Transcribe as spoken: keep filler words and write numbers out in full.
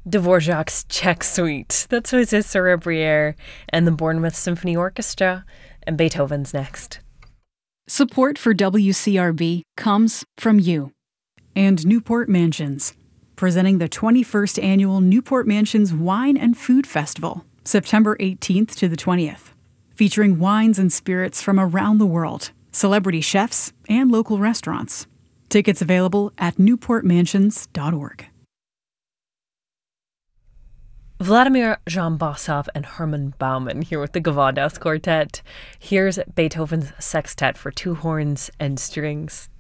Dvorak's Czech Suite. That's José Cerebriere and the Bournemouth Symphony Orchestra, and Beethoven's next. Support for W C R B comes from you. And Newport Mansions, presenting the twenty-first Annual Newport Mansions Wine and Food Festival, September eighteenth to the twentieth, featuring wines and spirits from around the world, celebrity chefs, and local restaurants. Tickets available at newport mansions dot org. Vladimir Jean-Bossov and Hermann Baumann here with the Gewandhaus Quartet. Here's Beethoven's Sextet for two horns and strings.